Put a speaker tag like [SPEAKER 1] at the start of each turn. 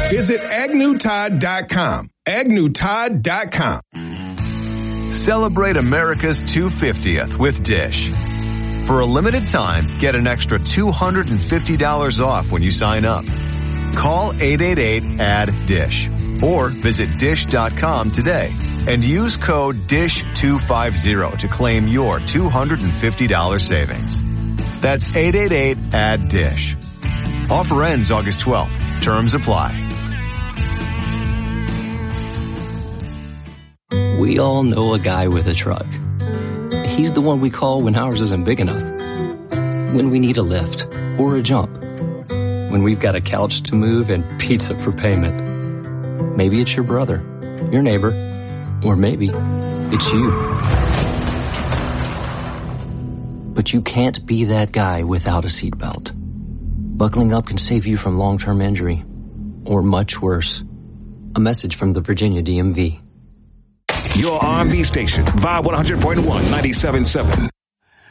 [SPEAKER 1] Visit AgnewTide.com. AgnewTide.com.
[SPEAKER 2] Celebrate America's 250th with Dish. For a limited time, get an extra $250 off when you sign up. Call 888-ADD-DISH or visit dish.com today and use code DISH250 to claim your $250 savings. That's 888-ADD-DISH. Offer ends August 12th. Terms apply.
[SPEAKER 3] We all know a guy with a truck. He's the one we call when ours isn't big enough. When we need a lift or a jump. When we've got a couch to move and pizza for payment. Maybe it's your brother, your neighbor, or maybe it's you. But you can't be that guy without a seatbelt. Buckling up can save you from long-term injury, or much worse. A message from the Virginia DMV.
[SPEAKER 4] Your R&B station, Vibe 100.1, 97.7.